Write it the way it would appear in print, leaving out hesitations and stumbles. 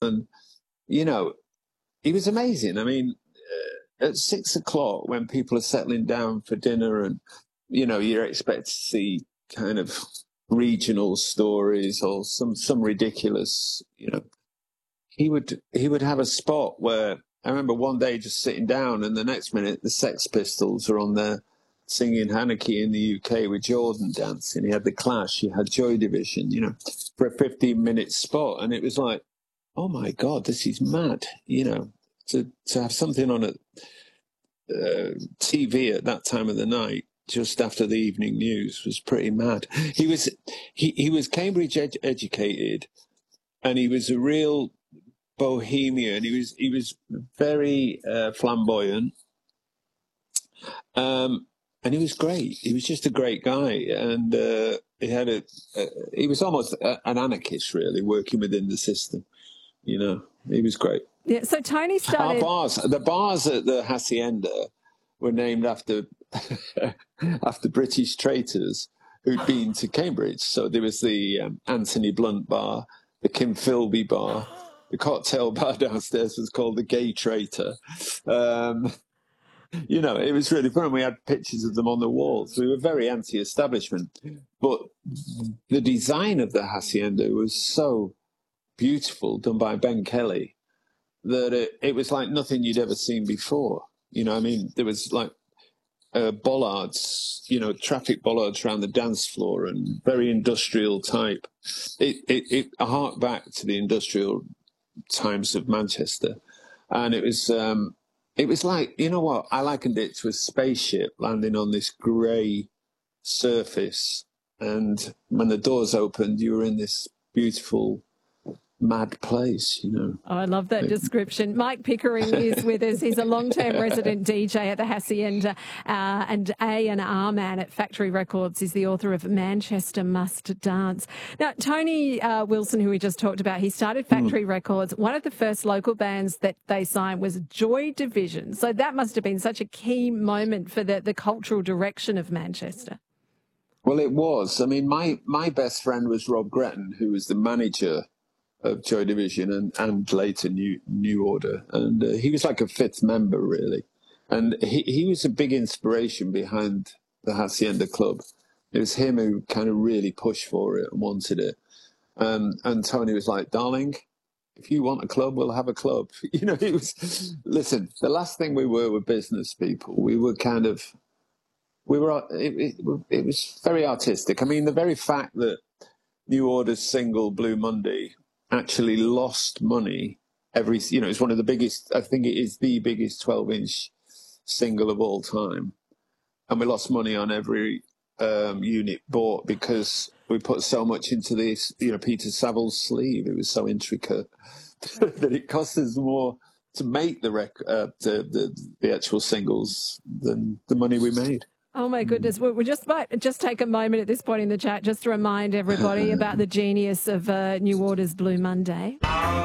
And, you know, he was amazing. I mean, at 6 o'clock when people are settling down for dinner and, you know, you're expected to see kind of regional stories or some ridiculous, you know, he would have a spot where I remember one day just sitting down and the next minute the Sex Pistols are on there singing Haneke in the UK with Jordan dancing. He had The Clash, he had Joy Division, you know, for a 15-minute spot. And it was like, oh my God, this is mad, you know, to have something on at TV at that time of the night, just after the evening news, was pretty mad. He was Cambridge educated, and he was a real bohemian. He was very flamboyant, and he was great. He was just a great guy, and he was almost an anarchist, really, working within the system. You know, he was great. Yeah. So Tony started the bars at the Hacienda were named after after British traitors who'd been to Cambridge. So there was the Anthony Blunt bar, the Kim Philby bar, the cocktail bar downstairs was called the Gay Traitor. You know, it was really fun. We had pictures of them on the walls. We were very anti-establishment. But the design of the Hacienda was so beautiful, done by Ben Kelly, that it was like nothing you'd ever seen before. You know, I mean, there was like bollards, you know, traffic bollards around the dance floor and very industrial type. It harked back to the industrial times of Manchester. And it was like, you know what, I likened it to a spaceship landing on this grey surface. And when the doors opened, you were in this beautiful mad place, you know. Oh, I love that description. Mike Pickering is with us. He's a long-term resident DJ at the Hacienda and A&R man at Factory Records. He's the author of Manchester Must Dance. Now, Tony Wilson, who we just talked about, he started Factory Records. One of the first local bands that they signed was Joy Division. So that must have been such a key moment for the cultural direction of Manchester. Well, it was. I mean, my best friend was Rob Gretton, who was the manager of Joy Division and later New Order. And he was like a fifth member, really. And he was a big inspiration behind the Hacienda Club. It was him who kind of really pushed for it and wanted it. And Tony was like, darling, if you want a club, we'll have a club. You know, listen, the last thing we were business people. It was very artistic. I mean, the very fact that New Order's single Blue Monday actually lost money it's one of the biggest, I think it is the biggest 12-inch single of all time. And we lost money on every unit bought because we put so much into this, you know, Peter Saville's sleeve. It was so intricate that it cost us more to make the actual singles than the money we made. Oh, my goodness. We'll just take a moment at this point in the chat just to remind everybody about the genius of New Order's Blue Monday.